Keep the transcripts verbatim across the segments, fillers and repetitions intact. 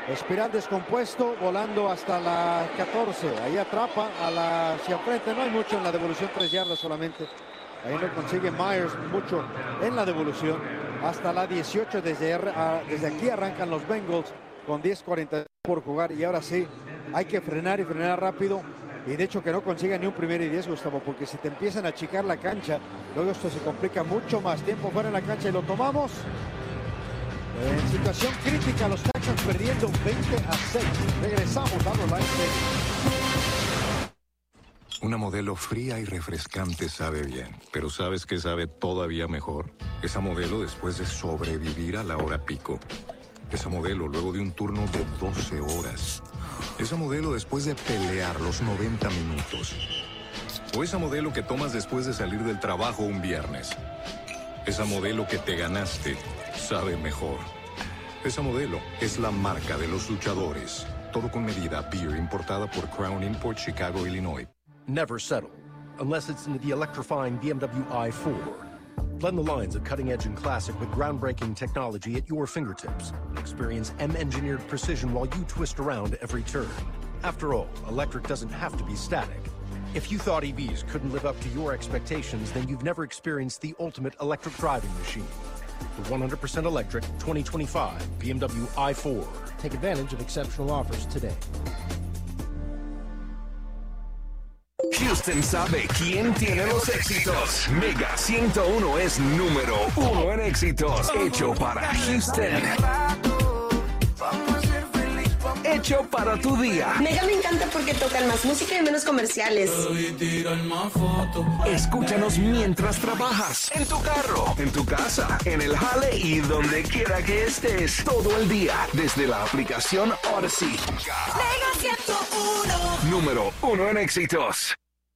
Espiral descompuesto, volando hasta la catorce. Ahí atrapa a la hacia frente. No hay mucho en la devolución, tres yardas solamente. Ahí no consigue Myers mucho en la devolución. Hasta la dieciocho. Desde, a, desde aquí arrancan los Bengals con diez cuarenta por jugar. Y ahora sí, hay que frenar y frenar rápido. Y de hecho que no consiga ni un primer y diez, Gustavo, porque si te empiezan a achicar la cancha, luego esto se complica mucho más. Tiempo fuera en la cancha y lo tomamos. En situación crítica, los Texans perdiendo veinte a seis. Regresamos a los Lions. Una Modelo fría y refrescante sabe bien, pero ¿sabes qué sabe todavía mejor? Esa Modelo después de sobrevivir a la hora pico. Esa Modelo luego de un turno de doce horas. Esa Modelo después de pelear los noventa minutos. O esa Modelo que tomas después de salir del trabajo un viernes. Esa Modelo que te ganaste sabe mejor. Esa Modelo es la marca de los luchadores. Todo con medida. Beer importada por Crown Import, Chicago, Illinois. Never settle, unless it's in the electrifying B M W i four. Blend the lines of cutting-edge and classic with groundbreaking technology at your fingertips. Experience M-engineered precision while you twist around every turn. After all, electric doesn't have to be static. If you thought E Vs couldn't live up to your expectations, then you've never experienced the ultimate electric driving machine. The one hundred percent electric twenty twenty-five B M W i four. Take advantage of exceptional offers today. Houston sabe quién tiene los éxitos. Mega ciento uno es número uno en éxitos. Hecho para Houston. Hecho para tu día. Mega me encanta porque tocan más música y menos comerciales. Escúchanos mientras trabajas. En tu carro, en tu casa, en el jale y donde quiera que estés. Todo el día desde la aplicación Odyssey. Mega ciento uno. Número uno en éxitos.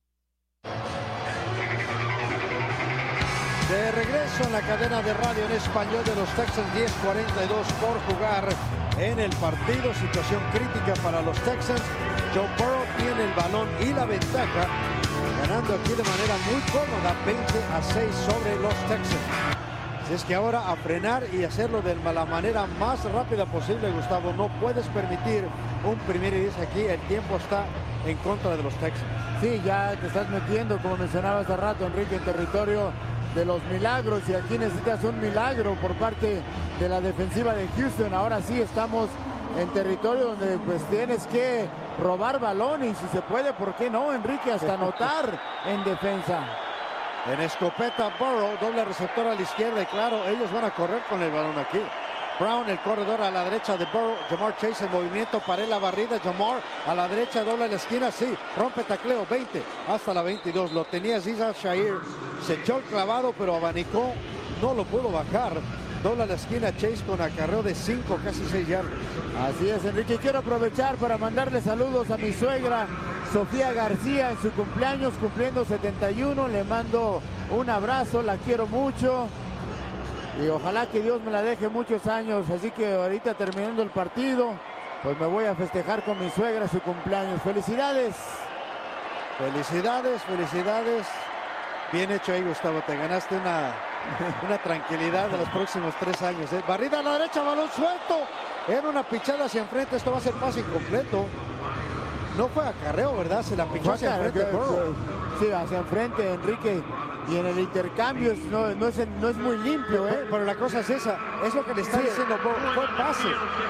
De regreso en la cadena de radio en español de los Texans, diez cuarenta y dos por jugar en el partido. Situación crítica para los Texans. Joe Burrow tiene el balón y la ventaja, ganando aquí de manera muy cómoda, veinte a seis sobre los Texans. Así es que ahora a frenar y hacerlo de la manera más rápida posible, Gustavo. No puedes permitir un primer y diez aquí. El tiempo está en contra de los Texans. Sí, ya te estás metiendo, como mencionaba hace rato, Enrique, en territorio de los milagros, y aquí necesitas un milagro por parte de la defensiva de Houston. Ahora sí estamos en territorio donde pues tienes que robar balón, y si se puede, ¿por qué no, Enrique? Hasta anotar en defensa. En escopeta Burrow, doble receptor a la izquierda, y claro, ellos van a correr con el balón aquí. Brown, el corredor a la derecha de Burrow. Jamar Chase en movimiento para la barrida. Jamar a la derecha, doble a la esquina, sí. Rompe tacleo, veinte hasta la veintidós. Lo tenía Ziza Shair. Se echó el clavado, pero abanicó. No lo pudo bajar. Doble a la esquina Chase con acarreo de cinco, casi seis yardas. Así es, Enrique. Quiero aprovechar para mandarle saludos a mi suegra, Sofía García, en su cumpleaños, cumpliendo setenta y uno. Le mando un abrazo, la quiero mucho. Y ojalá que Dios me la deje muchos años. Así que ahorita, terminando el partido, pues me voy a festejar con mi suegra su cumpleaños. ¡Felicidades! Felicidades, felicidades. Bien hecho ahí, Gustavo. Te ganaste una, una tranquilidad de los próximos tres años, ¿eh? Barrida a la derecha, balón suelto. Era una pichada hacia enfrente. Esto va a ser pase incompleto. No fue acarreo, ¿verdad? Se la pichó hacia enfrente. Sí, hacia enfrente, Enrique. Y en el intercambio no, no, es, no es muy limpio, ¿eh? Pero la cosa es esa. Es lo que le está sí. diciendo. Fue pase.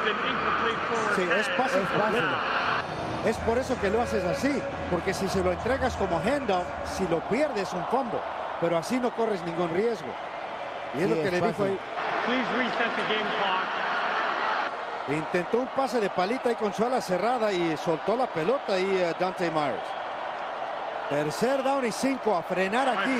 Sí, es pase. Es pase. Es por eso que lo haces así. Porque si se lo entregas como handoff, si lo pierdes, un fumble. Pero así no corres ningún riesgo. Y es sí, lo que es le dijo ahí. Intentó un pase de palita ahí con su ala cerrada y soltó la pelota ahí uh, Dante Myers. Tercer down y cinco, a frenar aquí.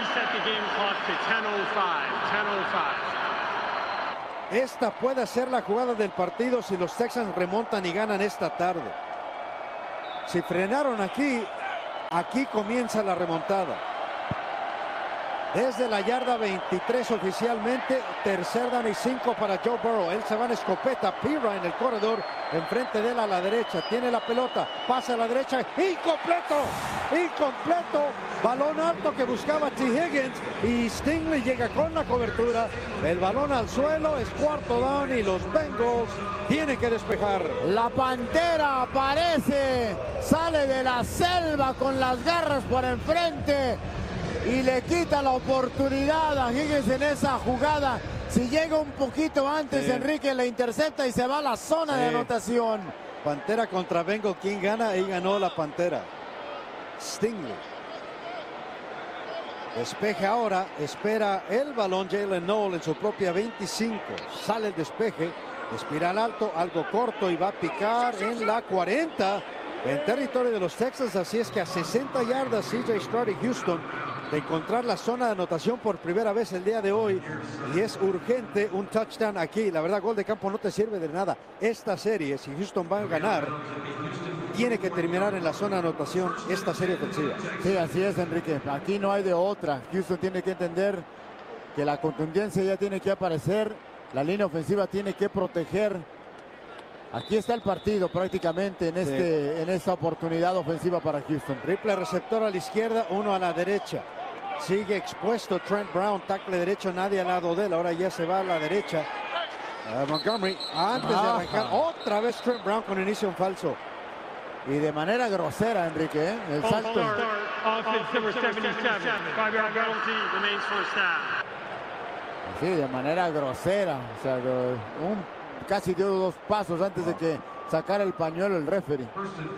Esta puede ser la jugada del partido si los Texans remontan y ganan esta tarde. Si frenaron aquí, aquí comienza la remontada. desde la yarda veintitrés oficialmente. Tercer down y cinco para Joe Burrow. Él se va en escopeta. Pira en el corredor, enfrente de él a la derecha. Tiene la pelota, pasa a la derecha. Incompleto, incompleto. Balón alto que buscaba T. Higgins y Stingley llega con la cobertura. El balón al suelo, es cuarto down y los Bengals tienen que despejar. La Pantera aparece, sale de la selva con las garras por enfrente y le quita la oportunidad a Higgins en esa jugada. Si llega un poquito antes, sí. Enrique le intercepta y se va a la zona sí. de anotación. Pantera contra Bengal, ¿quién gana? Ahí ganó la Pantera. Stingley. Despeje ahora, espera el balón Jalen Noel en su propia veinticinco. Sale el despeje, espiral alto, algo corto y va a picar en la cuarenta. En territorio de los Texans, así es que a sesenta yardas C J Stroud y Houston de encontrar la zona de anotación por primera vez el día de hoy, y es urgente un touchdown aquí. La verdad, gol de campo no te sirve de nada. Esta serie, si Houston va a ganar, tiene que terminar en la zona de anotación esta serie ofensiva. Sí, así es, Enrique. Aquí no hay de otra. Houston tiene que entender que la contundencia ya tiene que aparecer. La línea ofensiva tiene que proteger. Aquí está el partido prácticamente en, este, sí. en esta oportunidad ofensiva para Houston. Triple receptor a la izquierda, uno a la derecha. Sigue expuesto Trent Brown, tackle derecho, nadie al lado de él. Ahora ya se va a la derecha. Uh, Montgomery, antes Ajá. de arrancar, otra vez Trent Brown con inicio en falso. Y de manera grosera, Enrique, ¿eh? El salto. Sí, de manera grosera. O sea, un, casi dio dos pasos antes de que sacara el pañuelo el referee.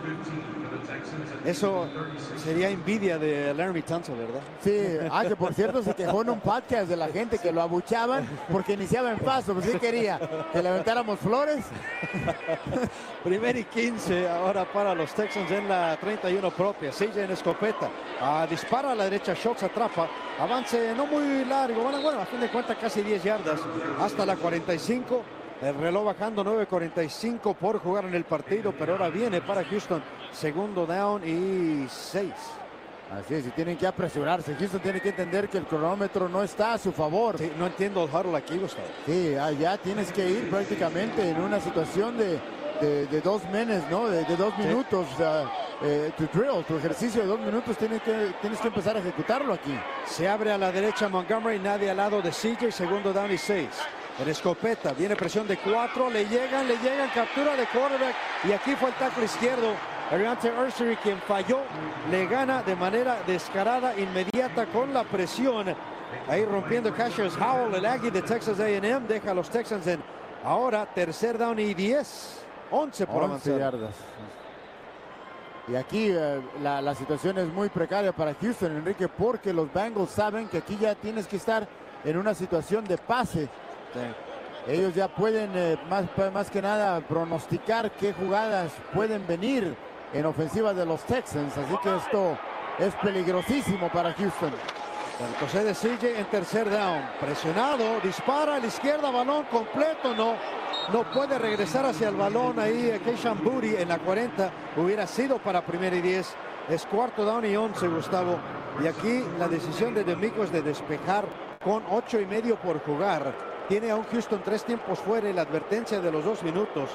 Eso sería envidia de Laremy Tunsil, ¿verdad? Sí, ah, que por cierto se quejó en un podcast de la gente que lo abuchaban porque iniciaba en paso. Pues sí quería que le aventáramos flores. Primer y quince ahora para los Texans en la treinta y uno propia. C J en escopeta. Ah, dispara a la derecha, Schultz atrapa. Avance no muy largo. Bueno, bueno, a fin de cuentas casi diez yardas hasta la cuarenta y cinco. El reloj bajando, nueve cuarenta y cinco por jugar en el partido, pero ahora viene para Houston. Segundo down y seis. Así es, y tienen que apresurarse. Houston tiene que entender que el cronómetro no está a su favor. Sí, no entiendo el huddle aquí, Gustavo. Sí, allá tienes que ir prácticamente en una situación de, de, de dos menes, ¿no? De, de dos minutos. Sí. Uh, eh, tu drill, tu ejercicio de dos minutos, tienes que, tienes que empezar a ejecutarlo aquí. Se abre a la derecha Montgomery, nadie al lado de C J. Segundo down y seis. En escopeta, viene presión de cuatro, le llegan, le llegan, captura de quarterback, y aquí fue el tackle izquierdo, Ariante Ursery, quien falló, le gana de manera descarada, inmediata con la presión, ahí rompiendo Cassius Howell, el Aggie de Texas A and M, deja a los Texans en ahora tercer down y diez, once por avanzar. Yardas. Y aquí eh, la, la situación es muy precaria para Houston, Enrique, porque los Bengals saben que aquí ya tienes que estar en una situación de pase. Sí. Ellos ya pueden eh, más, más que nada pronosticar qué jugadas pueden venir en ofensiva de los Texans, así que esto es peligrosísimo para Houston. Procede C J en tercer down, presionado, dispara a la izquierda, balón completo, no, no puede regresar hacia el balón ahí. Keishan Booty en la cuarenta hubiera sido para primera y diez, es cuarto down y once, Gustavo, y aquí la decisión de D'Amico es de despejar con ocho y medio por jugar. Tiene a un Houston tres tiempos fuera y la advertencia de los dos minutos.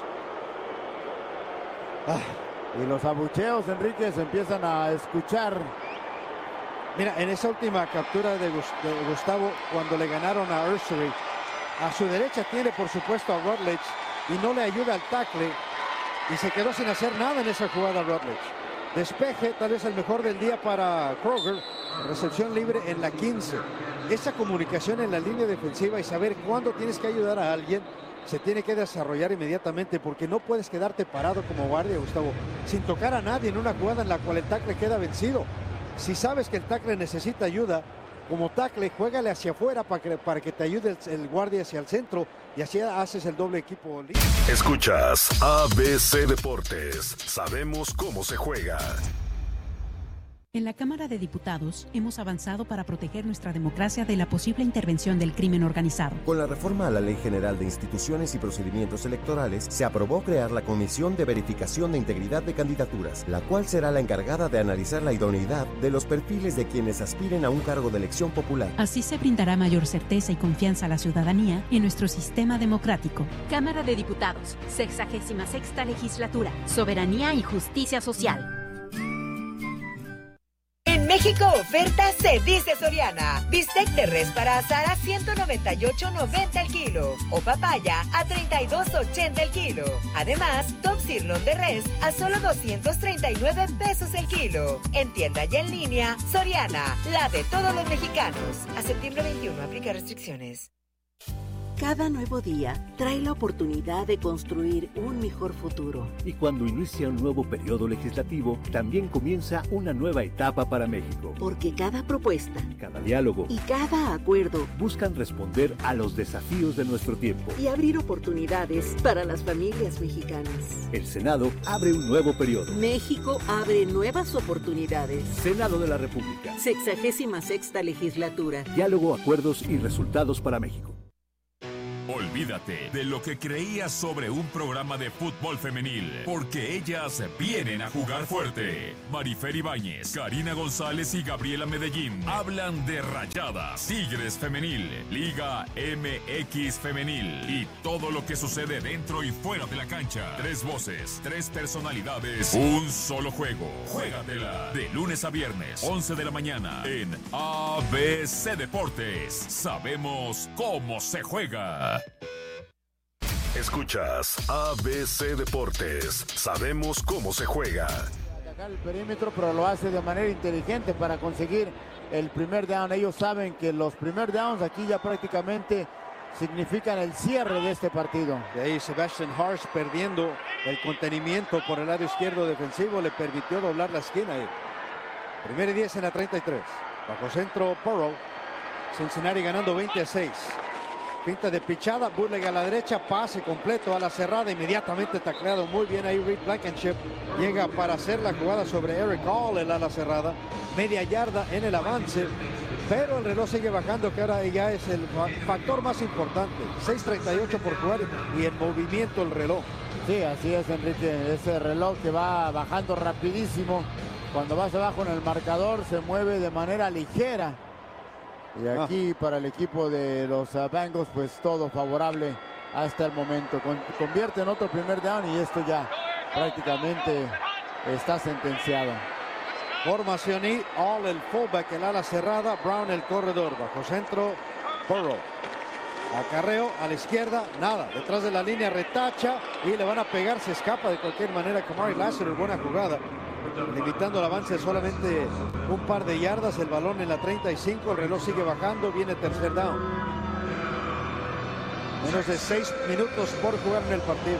Ah. Y los abucheos, Enrique, se empiezan a escuchar. Mira, en esa última captura de Gustavo, cuando le ganaron a Ursery, a su derecha tiene por supuesto a Rutledge y no le ayuda al tackle y se quedó sin hacer nada en esa jugada Rutledge. Despeje, tal vez el mejor del día para Kroger. Recepción libre en la quince. Esa comunicación en la línea defensiva y saber cuándo tienes que ayudar a alguien se tiene que desarrollar inmediatamente, porque no puedes quedarte parado como guardia, Gustavo, sin tocar a nadie en una jugada en la cual el tackle queda vencido. Si sabes que el tackle necesita ayuda, como tackle, juégale hacia afuera para que, para que te ayude el, el guardia hacia el centro y así haces el doble equipo. Escuchas A B C Deportes. Sabemos cómo se juega. En la Cámara de Diputados hemos avanzado para proteger nuestra democracia de la posible intervención del crimen organizado. Con la reforma a la Ley General de Instituciones y Procedimientos Electorales, se aprobó crear la Comisión de Verificación de Integridad de Candidaturas, la cual será la encargada de analizar la idoneidad de los perfiles de quienes aspiren a un cargo de elección popular. Así se brindará mayor certeza y confianza a la ciudadanía en nuestro sistema democrático. Cámara de Diputados, sexagésima sexta legislatura, soberanía y justicia social. En México oferta se dice Soriana. Bistec de res para asar a ciento noventa y ocho noventa el kilo o papaya a treinta y dos ochenta el kilo. Además, top sirloin de res a solo doscientos treinta y nueve pesos el kilo. En tienda y en línea, Soriana, la de todos los mexicanos. A septiembre veintiuno aplica restricciones. Cada nuevo día trae la oportunidad de construir un mejor futuro. Y cuando inicia un nuevo periodo legislativo, también comienza una nueva etapa para México. Porque cada propuesta, cada diálogo y cada acuerdo buscan responder a los desafíos de nuestro tiempo y abrir oportunidades para las familias mexicanas. El Senado abre un nuevo periodo. México abre nuevas oportunidades. Senado de la República. Sexagésima sexta legislatura. Diálogo, acuerdos y resultados para México. Olvídate de lo que creías sobre un programa de fútbol femenil, porque ellas vienen a jugar fuerte. Marifer Ibáñez, Karina González y Gabriela Medellín hablan de Rayadas, Tigres Femenil, Liga M X Femenil y todo lo que sucede dentro y fuera de la cancha. Tres voces, tres personalidades, un solo juego. Juégatela de lunes a viernes, once de la mañana en A B C Deportes. Sabemos cómo se juega. Escuchas A B C Deportes. Sabemos cómo se juega. Atacar el perímetro, pero lo hace de manera inteligente para conseguir el primer down. Ellos saben que los primer downs aquí ya prácticamente significan el cierre de este partido. De ahí Sebastian Harsh perdiendo el contenimiento por el lado izquierdo defensivo le permitió doblar la esquina. Primero y diez en la treinta y tres. Bajo centro Burrow. Cincinnati ganando veinte a seis. Pinta de pichada, Burley a la derecha, pase completo a la cerrada, inmediatamente tacleado muy bien ahí Reed Blankenship. Llega para hacer la jugada sobre Eric Hall, el ala cerrada, media yarda en el avance, pero el reloj sigue bajando, que ahora ya es el factor más importante. seis treinta y ocho por jugar y en movimiento el reloj. Sí, así es, Enrique, ese reloj que va bajando rapidísimo. Cuando vas abajo en el marcador se mueve de manera ligera. Y aquí ah. para el equipo de los uh, Bengals, pues todo favorable hasta el momento. Con, convierte en otro primer down y esto ya prácticamente está sentenciado. Formación y All el fullback, el ala cerrada, Brown el corredor. Bajo centro, Burrow. Acarreo a la izquierda, nada. Detrás de la línea retacha y le van a pegar, se escapa de cualquier manera. Kamari Lassiter, buena jugada. Limitando el avance solamente un par de yardas, el balón en la treinta y cinco, el reloj sigue bajando, viene tercer down. Menos de seis minutos por jugar en el partido.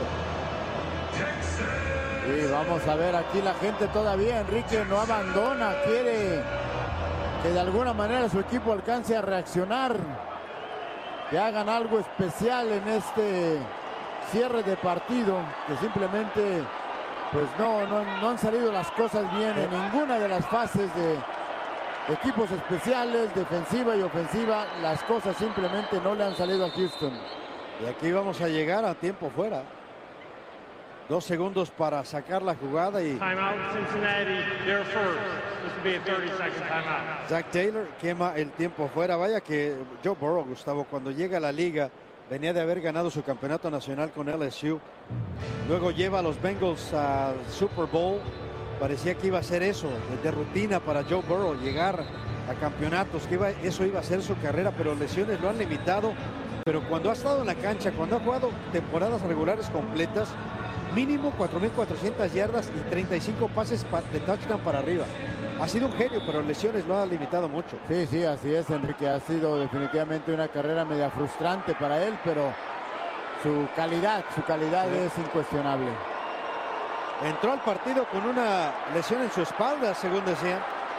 Y vamos a ver aquí la gente todavía, Enrique no abandona, quiere que de alguna manera su equipo alcance a reaccionar, que hagan algo especial en este cierre de partido, que simplemente pues no, no, no han salido las cosas bien en ninguna de las fases de equipos especiales, defensiva y ofensiva. Las cosas simplemente no le han salido a Houston. Y aquí vamos a llegar a tiempo fuera. Dos segundos para sacar la jugada y... Timeout, Cincinnati, they're first. This will be a thirty second timeout. Zach Taylor quema el tiempo fuera. Vaya que Joe Burrow, Gustavo, cuando llega a la liga, venía de haber ganado su campeonato nacional con L S U. Luego lleva a los Bengals al Super Bowl. Parecía que iba a ser eso, de rutina para Joe Burrow, llegar a campeonatos, que iba, eso iba a ser su carrera, pero lesiones lo han limitado. Pero cuando ha estado en la cancha, cuando ha jugado temporadas regulares completas, mínimo cuatro mil cuatrocientas yardas y treinta y cinco pases de touchdown para arriba. Ha sido un genio, pero lesiones lo han limitado mucho. Sí, sí, así es, Enrique. Ha sido definitivamente una carrera media frustrante para él, pero su calidad, su calidad sí. es incuestionable. Entró al partido con una lesión en su espalda, según decían.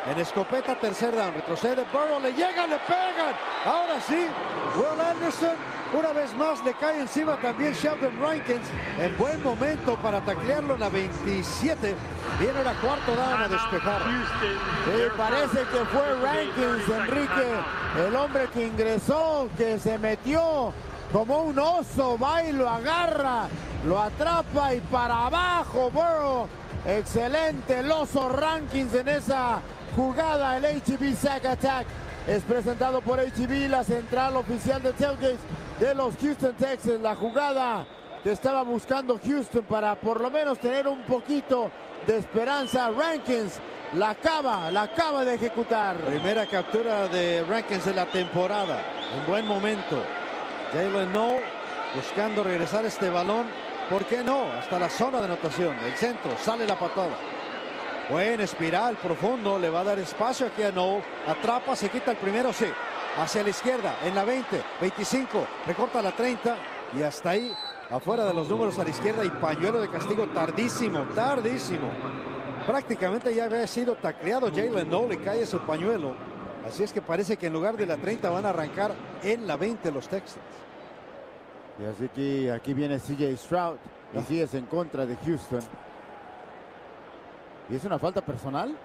En escopeta, tercer down. Retrocede Burrow, le llega, le pegan. Ahora sí, Will Anderson una vez más le cae encima también Sheldon Rankins. En buen momento para taclearlo en la veintisiete. Viene la cuarto down a despejar. Sí, parece que fue Rankins, Enrique, el hombre que ingresó, que se metió como un oso, va y lo agarra, lo atrapa y para abajo Burrow. Excelente el oso Rankins en esa jugada. El H E B Sack Attack es presentado por H E B, la central oficial de tailgates de los Houston Texans. La jugada que estaba buscando Houston para por lo menos tener un poquito de esperanza. Rankins la acaba, la acaba de ejecutar. Primera captura de Rankins de la temporada. En buen momento. Jalen Noel buscando regresar este balón. ¿Por qué no? Hasta la zona de anotación. El centro, sale la patada. Buen espiral profundo, le va a dar espacio aquí a Noel. Atrapa, se quita el primero, sí. Hacia la izquierda, en la veinte, veinticinco, recorta la treinta y hasta ahí, afuera de los números a la izquierda y pañuelo de castigo tardísimo, tardísimo. Prácticamente ya había sido tacleado Jalen Noel y cae su pañuelo. Así es que parece que en lugar de la treinta van a arrancar en la veinte los Texans. Y así que aquí viene C J Stroud y sí es en contra de Houston. ¿Y es una falta personal?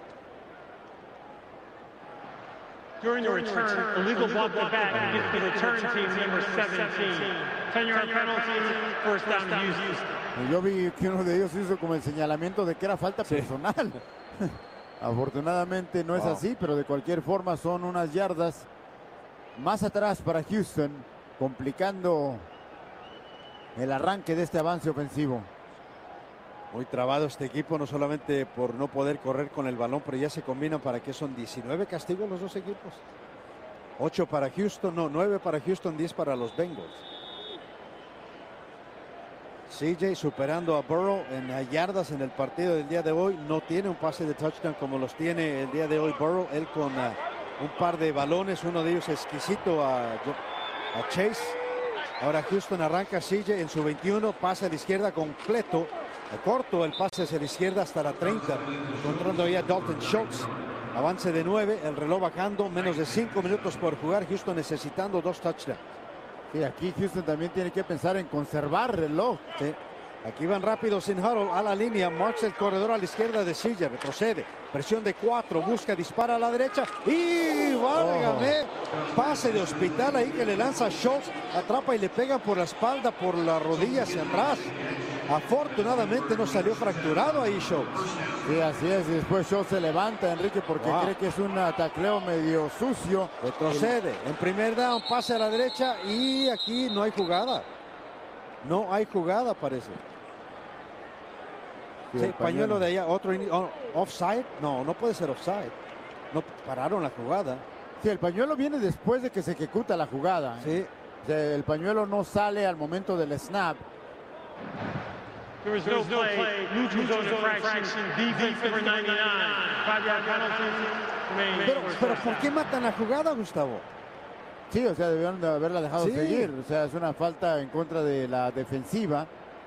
During the return, illegal block the back against the return team number seventeen. ten-yard penalty, first down to Houston. Yo vi que uno de ellos hizo como el señalamiento de que era falta sí. personal. Afortunadamente no es wow. así, pero de cualquier forma son unas yardas más atrás para Houston, complicando el arranque de este avance ofensivo. Muy trabado este equipo, no solamente por no poder correr con el balón, pero ya se combinan para que son diecinueve castigos los dos equipos. ocho para Houston, no, nueve para Houston, diez para los Bengals. C J superando a Burrow en yardas en el partido del día de hoy. No tiene un pase de touchdown como los tiene el día de hoy Burrow. Él con uh, un par de balones, uno de ellos exquisito a, a Chase. Ahora Houston arranca C J en su veintiuno, pase a la izquierda completo. Corto el pase hacia la izquierda hasta la treinta, encontrando ahí a Dalton Schultz. Avance de nueve, el reloj bajando, menos de cinco minutos por jugar. Houston necesitando dos touchdowns. Sí, aquí Houston también tiene que pensar en conservar reloj. Sí. Aquí van rápido sin huddle a la línea. Marcha el corredor a la izquierda de Silla. Retrocede. Presión de cuatro. Busca, dispara a la derecha. Y válgame. Oh. Pase de hospital ahí que le lanza Schultz. Atrapa y le pega por la espalda, por la rodilla hacia atrás. Afortunadamente no salió fracturado ahí Schultz. Sí, así es. Y después Schultz se levanta, Enrique, porque wow. cree que es un tacleo medio sucio. Retrocede. En primer down, pase a la derecha. Y aquí no hay jugada. No hay jugada, parece. Sí, sí, pañuelo. pañuelo de allá, otro oh, offside. No, no puede ser offside. No pararon la jugada. Sí, el pañuelo viene después de que se ejecuta la jugada. Sí. O sea, el pañuelo no sale al momento del snap. There was no play, neutral zone infraction, defense number ninety-nine, five-yard penalty. Pero, pero ¿por qué matan la jugada, Gustavo? Sí, o sea, debieron de haberla dejado sí. seguir. O sea, es una falta en contra de la defensiva.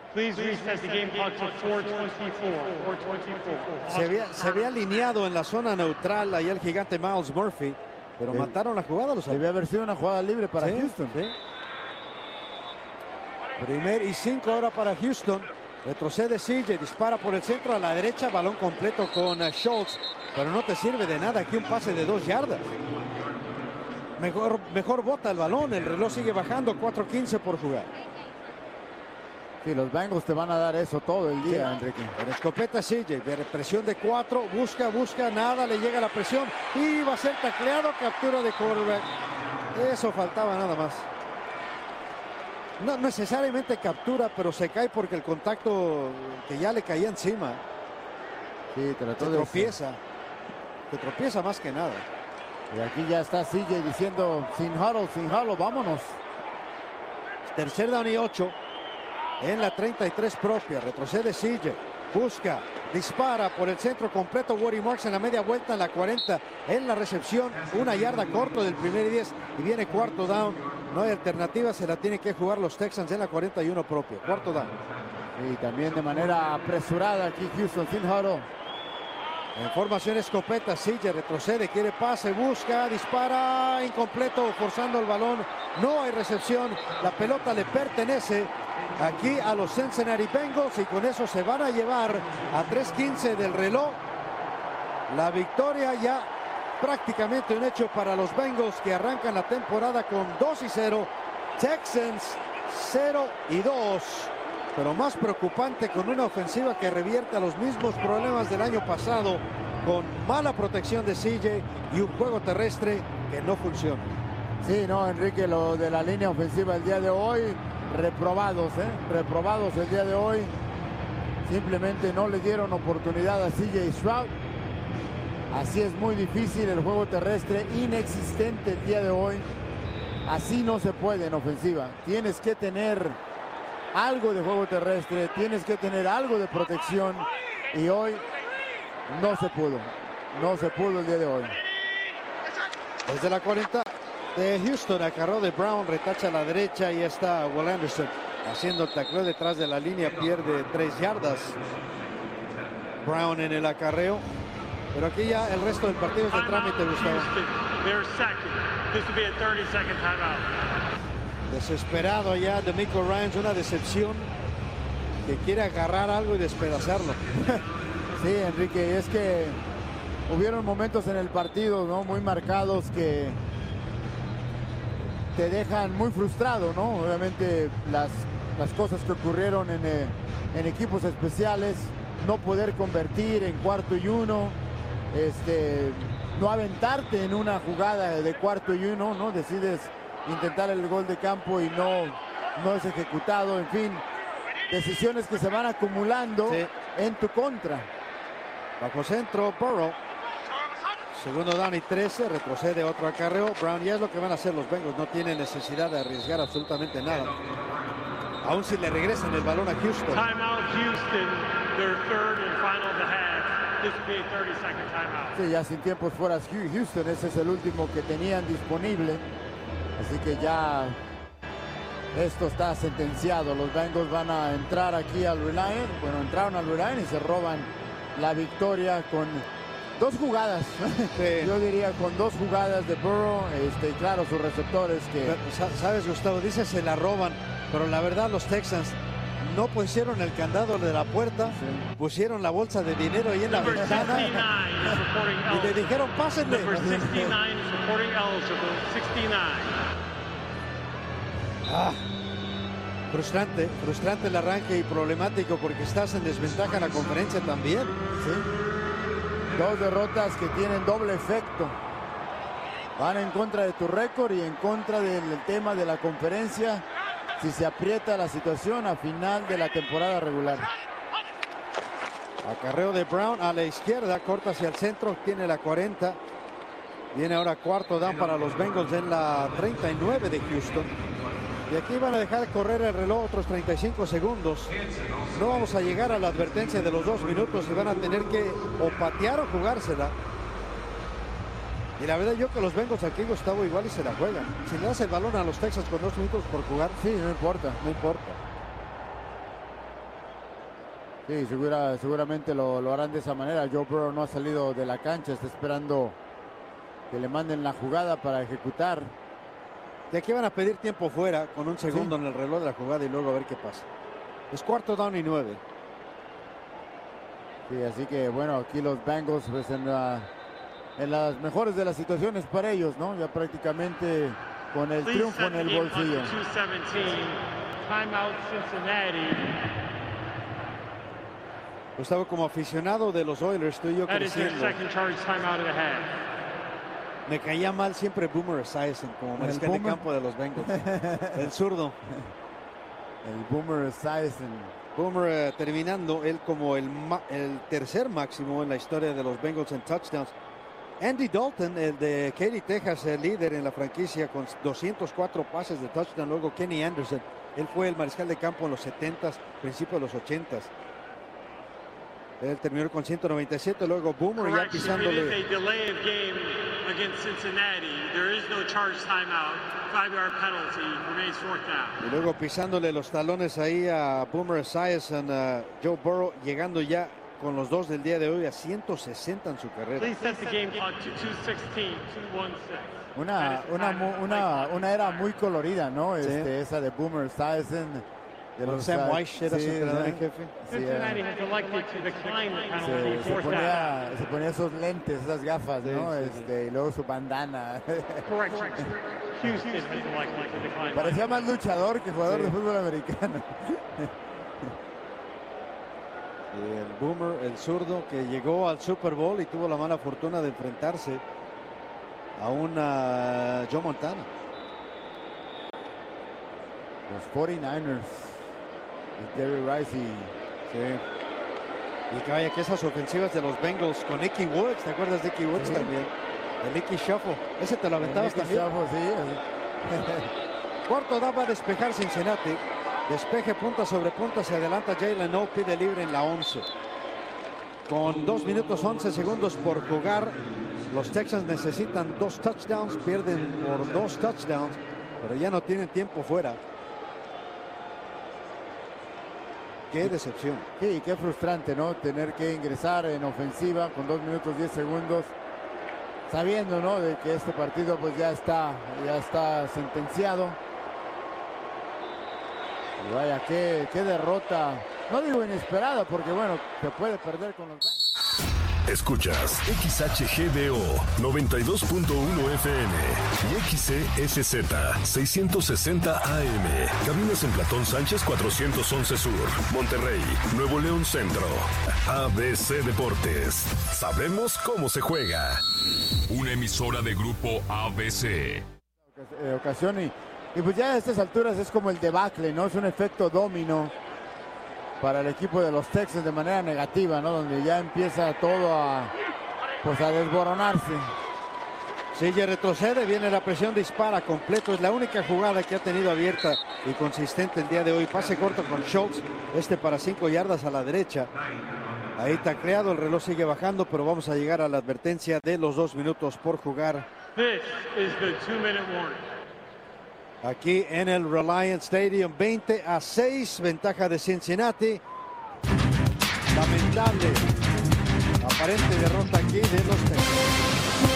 Se había, se había alineado en la zona neutral ahí el gigante Miles Murphy, pero sí. mataron la jugada. Los Debía haber sido una jugada libre para sí, Houston. Sí. Primer y cinco ahora para Houston. Retrocede C J, dispara por el centro a la derecha, balón completo con uh, Schultz, pero no te sirve de nada aquí un pase de dos yardas. Mejor, mejor bota el balón, el reloj sigue bajando, cuatro quince por jugar. Sí, los Bengals te van a dar eso todo el día, sí. Enrique. En escopeta C J, de presión de cuatro, busca, busca, nada, le llega la presión y va a ser tacleado, captura de quarterback. Eso faltaba nada más. No necesariamente captura, pero se cae porque el contacto que ya le caía encima. Sí, trató se de tropieza. Se tropieza más que nada. Y aquí ya está C J diciendo sin huddle, sin huddle, vámonos. Tercer down y ocho. En la treinta y tres propia. Retrocede C J. Busca, dispara por el centro completo. Woody Marks en la media vuelta en la cuarenta. En la recepción, una yarda corto del primer y diez. Y viene cuarto down. No hay alternativa, se la tienen que jugar los Texans en la cuarenta y uno propia. Cuarto down. Y también de manera apresurada aquí Houston sin huddle. En formación escopeta, Sille retrocede, quiere pase, busca, dispara, incompleto, forzando el balón. No hay recepción, la pelota le pertenece aquí a los Cincinnati Bengals y con eso se van a llevar a tres quince del reloj. La victoria ya prácticamente un hecho para los Bengals, que arrancan la temporada con dos y cero. Texans cero y dos. Pero más preocupante, con una ofensiva que revierte a los mismos problemas del año pasado, con mala protección de C J y un juego terrestre que no funciona. Sí, no, Enrique, lo de la línea ofensiva el día de hoy, reprobados, ¿eh? Reprobados el día de hoy. Simplemente no le dieron oportunidad a C J Stroud. Así es muy difícil, el juego terrestre inexistente el día de hoy. Así no se puede en ofensiva. Tienes que tener algo de juego terrestre, tienes que tener algo de protección y hoy no se pudo. No se pudo el día de hoy. Desde la cuarenta de Houston, acarreo de Brown, retacha a la derecha y está Will Anderson haciendo el tacleo detrás de la línea, pierde tres yardas. Brown en el acarreo. Pero aquí ya el resto del partido es de trámite, Gustavo. Desesperado ya de D'Amico Ryans, una decepción, que quiere agarrar algo y despedazarlo. Sí, Enrique, es que hubieron momentos en el partido, ¿no?, muy marcados que te dejan muy frustrado, ¿no? Obviamente las, las cosas que ocurrieron en, eh, en equipos especiales, no poder convertir en cuarto y uno, este, no aventarte en una jugada de cuarto y uno, ¿no? Decides intentar el gol de campo y no, no es ejecutado, en fin, decisiones que se van acumulando sí. en tu contra. Bajo centro, Burrow. Segundo down y trece, retrocede otro acarreo. Brown, ya es lo que van a hacer los Bengals, no tienen necesidad de arriesgar absolutamente nada. Aún si le regresan el balón a Houston. Timeout Houston, their third and final of the half. This will be a thirty second timeout. Sí, ya sin tiempos fuera Houston, ese es el último que tenían disponible. Así que ya esto está sentenciado. Los Bengals van a entrar aquí al Reliant. Bueno, entraron al Reliant y se roban la victoria con dos jugadas. Sí. Yo diría con dos jugadas de Burrow. Este, y claro, sus receptores que... Sabes, Gustavo, dice se la roban, pero la verdad los Texans no pusieron el candado de la puerta, sí. pusieron la bolsa de dinero ahí en la Number ventana y le dijeron pásenle. Ah, frustrante, frustrante el arranque y problemático porque estás en desventaja en la conferencia también. ¿Sí? Dos derrotas que tienen doble efecto. Van en contra de tu récord y en contra del tema de la conferencia si se aprieta la situación a final de la temporada regular. Acarreo de Brown a la izquierda, corta hacia el centro, tiene la cuarenta. Viene ahora cuarto down para los Bengals en la treinta y nueve de Houston. Y aquí van a dejar correr el reloj otros treinta y cinco segundos. No vamos a llegar a la advertencia de los dos minutos y van a tener que o patear o jugársela. Y la verdad yo que los Bengals aquí, Gustavo, igual y se la juegan. Si le das el balón a los Texans con dos minutos por jugar, sí, no importa, no importa. Sí, segura, seguramente lo, lo harán de esa manera. Joe Burrow no ha salido de la cancha, está esperando que le manden la jugada para ejecutar. De aquí van a pedir tiempo fuera con un segundo sí. en el reloj de la jugada y luego a ver qué pasa. Es cuarto down y nueve. Sí, así que bueno, aquí los Bengals pues en, la, en las mejores de las situaciones para ellos, ¿no? Ya prácticamente con el triunfo en el bolsillo. Timeout Cincinnati. Gustavo, como aficionado de los Oilers, estoy yo creciendo. Me caía mal siempre Boomer Esiason como mariscal de campo de los Bengals. El zurdo. El Boomer Esiason. Boomer eh, terminando él como el, el tercer máximo en la historia de los Bengals en touchdowns. Andy Dalton, el de Katy, Texas, el líder en la franquicia con doscientos cuatro pases de touchdown. Luego Kenny Anderson, él fue el mariscal de campo en los setentas, principios de los ochentas. Él terminó con ciento noventa y siete, luego Boomer ya pisándole. Y luego pisándole los talones ahí a Boomer Esiason, a Joe Burrow, llegando ya con los dos del día de hoy a ciento sesenta en su carrera. Una, una, una, una era muy colorida, ¿no? Sí. Este, esa de Boomer Esiason. De los Sam Weiss era sí, su entrenador en jefe. Sí, uh, se, se, ponía, se ponía esos lentes, esas gafas, sí, ¿no? Sí, este, sí. Y luego su bandana. Parecía más luchador que jugador sí. de fútbol americano. Y el Boomer, el zurdo, que llegó al Super Bowl y tuvo la mala fortuna de enfrentarse a una Joe Montana. Los cuarenta y nueve ers. Jerry Rice y, sí. y vaya que esas ofensivas de los Bengals con Ickey Woods, ¿te acuerdas de Ickey Woods sí. también? El Ickey Shuffle, ese te lo aventabas también. Shuffle, sí. Cuarto da, va a despejar Cincinnati, despeje punta sobre punta, se adelanta Jalen No, pide libre en la once. Con dos minutos once segundos por jugar, los Texans necesitan dos touchdowns, pierden por dos touchdowns, pero ya no tienen tiempo fuera. Qué decepción. Sí, qué frustrante, ¿no? Tener que ingresar en ofensiva con dos minutos diez segundos, sabiendo, ¿no? De que este partido pues ya está, ya está sentenciado. Y vaya, qué, qué derrota. No digo inesperada, porque bueno, se puede perder con los... Escuchas X H G D O noventa y dos punto uno F M y X C S Z seiscientos sesenta A M. Cabinas en Platón Sánchez cuatrocientos once Sur, Monterrey, Nuevo León Centro. A B C Deportes. Sabemos cómo se juega. Una emisora de grupo A B C. Ocasión y, y pues ya a estas alturas es como el debacle, ¿no? Es un efecto dominó para el equipo de los Texans de manera negativa, ¿no? Donde ya empieza todo a, pues a desboronarse. Sí, ya retrocede, viene la presión, dispara completo. Es la única jugada que ha tenido abierta y consistente el día de hoy. Pase corto con Schultz, este para cinco yardas a la derecha. Ahí tacleado, el reloj sigue bajando, pero vamos a llegar a la advertencia de los dos minutos por jugar. This is the two-minute warning. Aquí en el Reliant Stadium, veinte a seis, ventaja de Cincinnati. Lamentable, aparente derrota aquí de los Texans.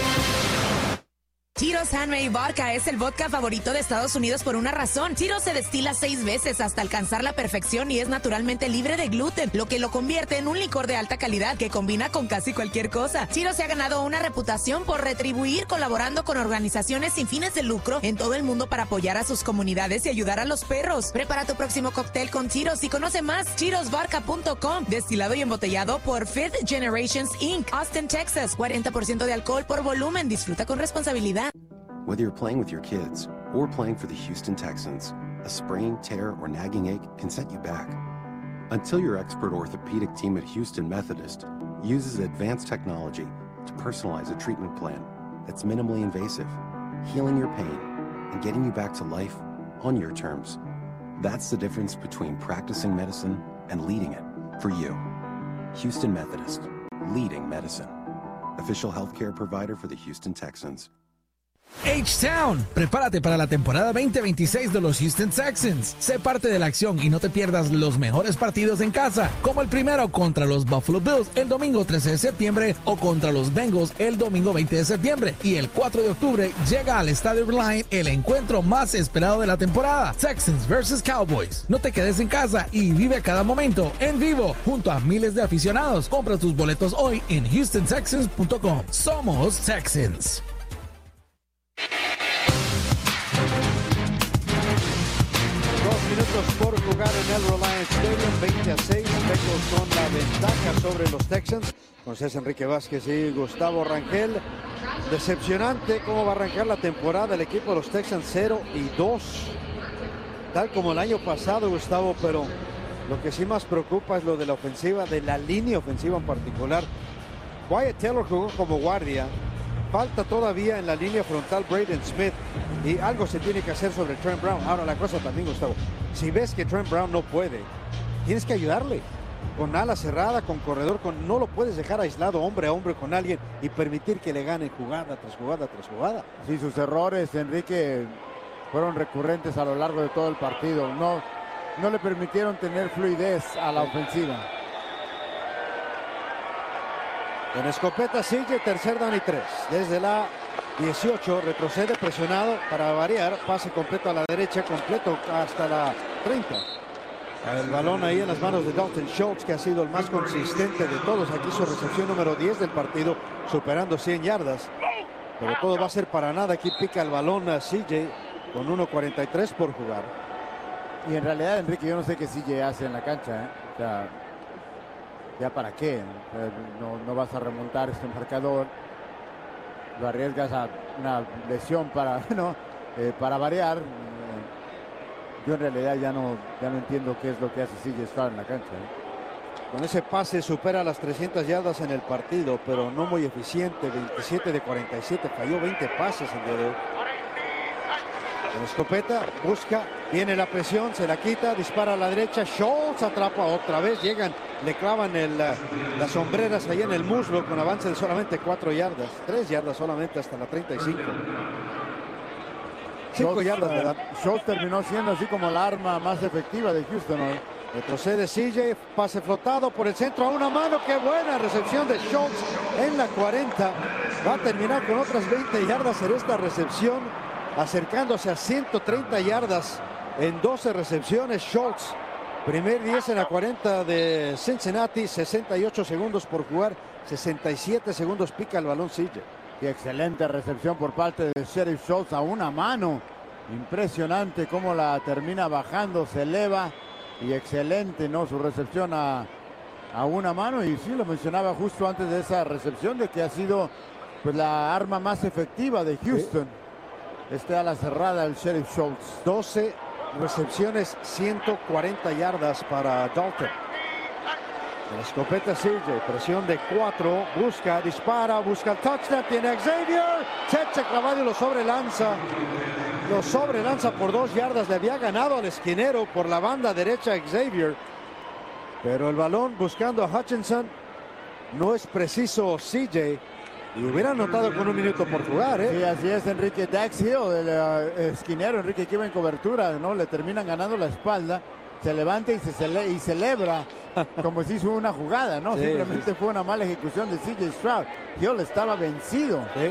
Tito's Handmade Vodka es el vodka favorito de Estados Unidos por una razón. Tito's se destila seis veces hasta alcanzar la perfección y es naturalmente libre de gluten, lo que lo convierte en un licor de alta calidad que combina con casi cualquier cosa. Tito's se ha ganado una reputación por retribuir colaborando con organizaciones sin fines de lucro en todo el mundo para apoyar a sus comunidades y ayudar a los perros. Prepara tu próximo cóctel con Tito's y conoce más Tito's Vodka punto com. Destilado y embotellado por Fifth Generations Incorporated. Austin, Texas. cuarenta por ciento de alcohol por volumen. Disfruta con responsabilidad. Whether you're playing with your kids or playing for the Houston Texans, a sprain, tear, or nagging ache can set you back. Until your expert orthopedic team at Houston Methodist uses advanced technology to personalize a treatment plan that's minimally invasive, healing your pain and getting you back to life on your terms. That's the difference between practicing medicine and leading it for you. Houston Methodist, leading medicine. Official healthcare provider for the Houston Texans. H-Town, prepárate para la temporada veinte veintiséis de los Houston Texans. Sé parte de la acción y no te pierdas los mejores partidos en casa, como el primero contra los Buffalo Bills el domingo trece de septiembre o contra los Bengals el domingo veinte de septiembre. Y el cuatro de octubre llega al Estadio Reliant el encuentro más esperado de la temporada, Texans versus Cowboys. No te quedes en casa y vive cada momento en vivo junto a miles de aficionados. Compra tus boletos hoy en Houston Texans punto com. Somos Texans. Dos minutos por jugar en el Reliant Stadium, veinte a seis, Bengals con la ventaja sobre los Texans, con César Enrique Vázquez y Gustavo Rangel. Decepcionante cómo va a arrancar la temporada el equipo de los Texans, cero y dos, tal como el año pasado, Gustavo, pero lo que sí más preocupa es lo de la ofensiva, de la línea ofensiva en particular. Wyatt Taylor jugó como guardia. Falta todavía en la línea frontal Braden Smith y algo se tiene que hacer sobre Trent Brown. Ahora la cosa también, Gustavo, si ves que Trent Brown no puede, tienes que ayudarle con ala cerrada, con corredor, con no lo puedes dejar aislado hombre a hombre con alguien y permitir que le gane jugada tras jugada tras jugada. Sí, sus errores, Enrique, fueron recurrentes a lo largo de todo el partido. No, no le permitieron tener fluidez a la ofensiva. En escopeta sigue tercer down y tres. Desde la dieciocho retrocede presionado para variar. Pase completo a la derecha, completo hasta la treinta. El balón ahí en las manos de Dalton Schultz, que ha sido el más consistente de todos. Aquí su recepción número diez del partido, superando cien yardas. Pero todo va a ser para nada. Aquí pica el balón a C J con uno cuarenta y tres por jugar. Y en realidad, Enrique, yo no sé qué C J hace en la cancha, ¿eh? O sea, ¿ya para qué? No, no vas a remontar este marcador. Lo arriesgas a una lesión para, ¿no? eh, para variar. Eh, yo en realidad ya no, ya no entiendo qué es lo que hace C J Stroud en la cancha, ¿eh? Con ese pase supera las trescientas yardas en el partido, pero no muy eficiente. veintisiete de cuarenta y siete, falló veinte pases el día de hoy. En escopeta, busca, viene la presión, se la quita, dispara a la derecha, Schultz atrapa otra vez, llegan, le clavan el, las sombreras ahí en el muslo con avance de solamente cuatro yardas, tres yardas solamente hasta la treinta y cinco. cinco yardas de edad. Schultz terminó siendo así como la arma más efectiva de Houston hoy. Retrocede C J, pase flotado por el centro a una mano, qué buena recepción de Schultz en la cuarenta. Va a terminar con otras veinte yardas en esta recepción, acercándose a ciento treinta yardas en doce recepciones. Schultz, primer diez en la cuarenta de Cincinnati, sesenta y ocho segundos por jugar, sesenta y siete segundos pica el balón C J. Y excelente recepción por parte de Sheriff Schultz a una mano. Impresionante cómo la termina bajando, se eleva. Y excelente, ¿no? Su recepción a, a una mano. Y sí, lo mencionaba justo antes de esa recepción, de que ha sido pues la arma más efectiva de Houston. Sí. Este a la cerrada, el Sheriff Schultz. doce recepciones, ciento cuarenta yardas para Dalton. La escopeta C J, presión de cuatro, busca, dispara, busca el touchdown, tiene a Xavier, se echa clavado y lo sobrelanza. Lo sobrelanza por dos yardas, le había ganado al esquinero por la banda derecha Xavier. Pero el balón buscando a Hutchinson, no es preciso C J. Y hubiera anotado con un minuto por jugar, ¿eh? Sí, así es, Enrique. Dax Hill, el uh, esquinero, Enrique, que iba en cobertura, ¿no? Le terminan ganando la espalda, se levanta y se cele y celebra como si hizo una jugada, ¿no? Sí, simplemente sí. Fue una mala ejecución de C J Stroud. Hill estaba vencido. Sí.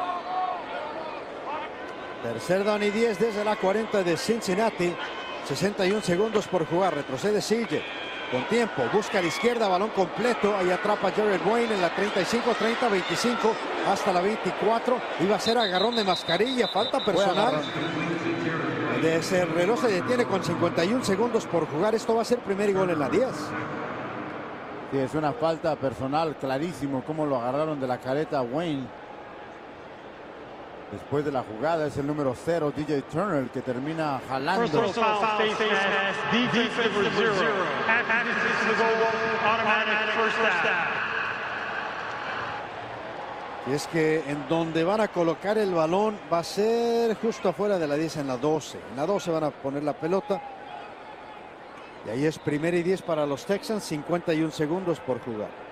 Tercer down y diez desde la cuarenta de Cincinnati. sesenta y un segundos por jugar. Retrocede C J. Con tiempo. Busca a la izquierda. Balón completo. Ahí atrapa Jared Wayne en la treinta y cinco, treinta, veinticinco. Hasta la veinticuatro. Iba a ser agarrón de mascarilla. Falta personal. De ese reloj se detiene con cincuenta y un segundos por jugar. Esto va a ser primer y gol en la diez. Sí, es una falta personal. Clarísimo cómo lo agarraron de la careta a Wayne. Después de la jugada es el número cero, D J Turner, el que termina jalando. Y es que en donde van a colocar el balón va a ser justo afuera de la diez, en la doce. En la doce van a poner la pelota. Y ahí es primera y diez para los Texans, cincuenta y un segundos por jugar.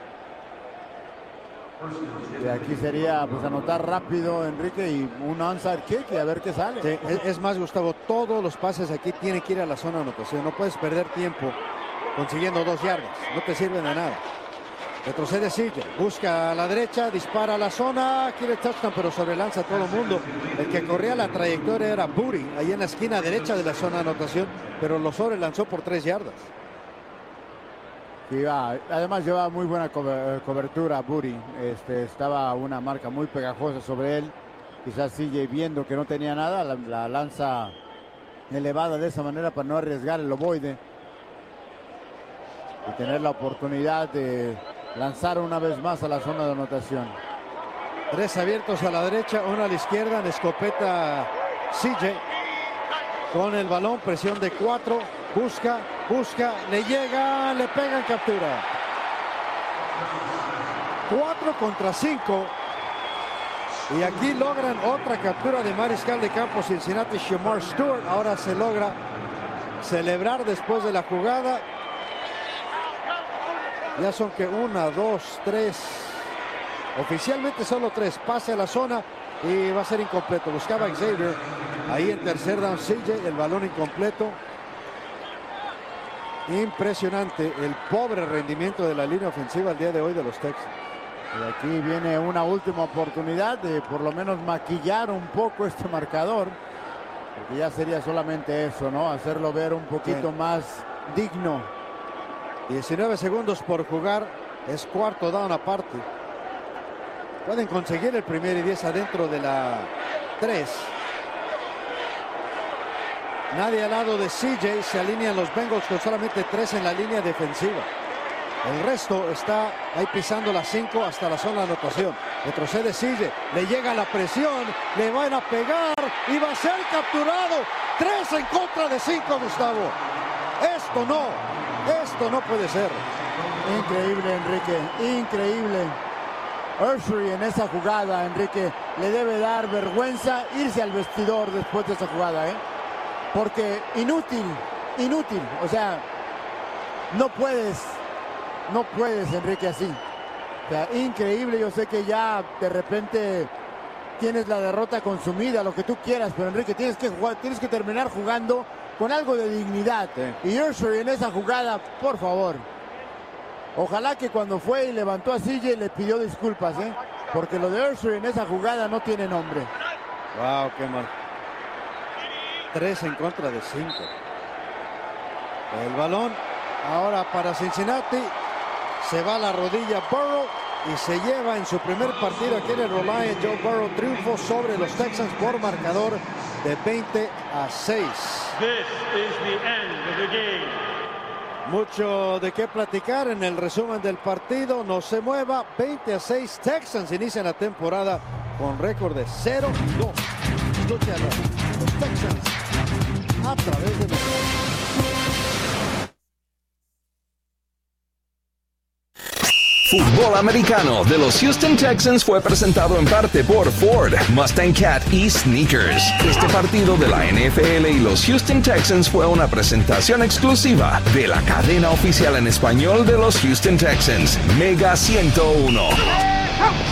Y aquí sería pues anotar rápido, Enrique, y un onside kick y a ver qué sale. Sí, es, es más, Gustavo, todos los pases aquí tienen que ir a la zona de anotación. No puedes perder tiempo consiguiendo dos yardas. No te sirven de nada. Retrocede C J, busca a la derecha, dispara a la zona, quiere touchdown, pero sobrelanza a todo el mundo. El que corría la trayectoria era Booty, ahí en la esquina derecha de la zona de anotación, pero lo sobrelanzó por tres yardas. Iba, además llevaba muy buena cobertura Booty. Este, estaba una marca muy pegajosa sobre él. Quizás C J, viendo que no tenía nada, la, la lanza elevada de esa manera para no arriesgar el ovoide y tener la oportunidad de lanzar una vez más a la zona de anotación. Tres abiertos a la derecha, uno a la izquierda. En escopeta C J con el balón, presión de cuatro. Busca, busca, le llega, le pegan, captura. Cuatro contra cinco. Y aquí logran otra captura de mariscal de campo Cincinnati, Shemar Stewart. Ahora se logra celebrar después de la jugada. Ya son que una, dos, tres. Oficialmente solo tres. Pase a la zona y va a ser incompleto. Buscaba Xavier. Ahí en tercer down C J, el balón incompleto. Impresionante el pobre rendimiento de la línea ofensiva el día de hoy de los Texans. Y aquí viene una última oportunidad de por lo menos maquillar un poco este marcador. Porque ya sería solamente eso, ¿no? Hacerlo ver un poquito sí. más digno. diecinueve segundos por jugar. Es cuarto down aparte. Pueden conseguir el primer y diez adentro de la tres. Nadie al lado de C J. Se alinean los Bengals con solamente tres en la línea defensiva. El resto está ahí pisando las cinco hasta la zona de anotación. Retrocede C J. Le llega la presión. Le van a pegar. Y va a ser capturado. Tres en contra de cinco, Gustavo. Esto no. Esto no puede ser. Increíble, Enrique. Increíble. Ursery en esa jugada, Enrique. Le debe dar vergüenza irse al vestidor después de esa jugada, ¿eh? Porque inútil. Inútil. O sea, no puedes. No puedes, Enrique, así. O sea, increíble. Yo sé que ya de repente tienes la derrota consumida, lo que tú quieras, pero Enrique, tienes que jugar, tienes que terminar jugando con algo de dignidad. Sí. Y Ursery en esa jugada, por favor. Ojalá que cuando fue y levantó a C J le pidió disculpas, ¿eh? Porque lo de Ursery en esa jugada no tiene nombre. Wow, qué mal. Tres en contra de cinco. El balón ahora para Cincinnati. Se va a la rodilla Burrow y se lleva en su primer partido aquí en el Reliant Joe Burrow triunfo sobre los Texans por marcador de veinte a seis. This is the end of the game. Mucho de qué platicar en el resumen del partido. No se mueva. veinte a seis. Texans inician la temporada con récord de cero dos. Escucha a los Texans a través de nosotros. Fútbol americano de los Houston Texans fue presentado en parte por Ford, Mustang Cat y Sneakers. Este partido de la N F L y los Houston Texans fue una presentación exclusiva de la cadena oficial en español de los Houston Texans, Mega ciento uno.